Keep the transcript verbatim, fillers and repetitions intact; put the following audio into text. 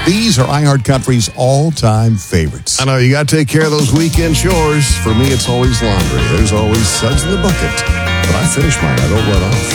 These are iHeartCountry's all-time favorites. I know, you got to take care of those weekend chores. For me, it's always laundry. There's always suds in the bucket. But I finish mine. I don't run off.